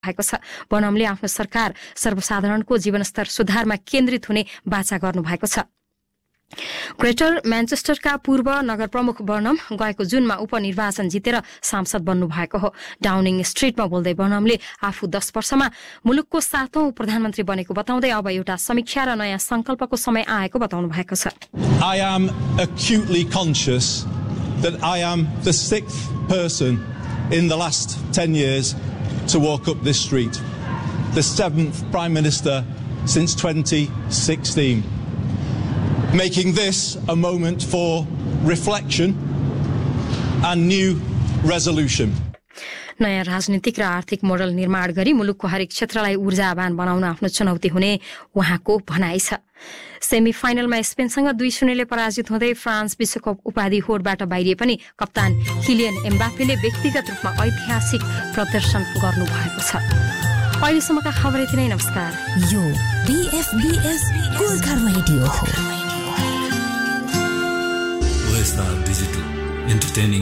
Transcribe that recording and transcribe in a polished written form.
भएको छ। बनमले आफ्नो सरकार सर्वसाधारणको जीवनस्तर सुधारमा केन्द्रित हुने वाचा गर्नुभएको छ। ग्रेटर म्यानचेस्टरका पूर्व नगर प्रमुख बर्नम गएको जुनमा उपनिर्वाचन जितेर सांसद बन्नुभएको हो। डाउनिङ स्ट्रिटमा बोल्दै बर्नमले आफू 10 वर्षमा मुलुकको 7औं प्रधानमन्त्री बनेको बताउँदै अब एउटा समीक्षा र नयाँ संकल्पको समय आएको बताउनु भएको छ। I am acutely conscious that I am the 6th person in the last 10 years to walk up this street, the 7th Prime Minister since 2016. Making this a moment for reflection and new resolution. नयाँ राजनीतिक र आर्थिक model निर्माण गरी मुलुकको हरेक क्षेत्रलाई ऊर्जावान बनाउन आफ्नो चुनौती हुने उहाँको भनाइ छ। सेमी फाइनलमा स्पेनसँग 2-0 पराजित हुँदै फ्रान्स विश्वकप उपाधि होडबाट बाहिरिए पनि कप्तान किलियन एम्बापेले व्यक्तिगत रूपमा ऐतिहासिक प्रदर्शन गर्नुभएको छ। अहिलेसम्मका खबर यति नै। नमस्कार। यो BFBS गोर्खा रेडियो हो। OSR Digital, entertaining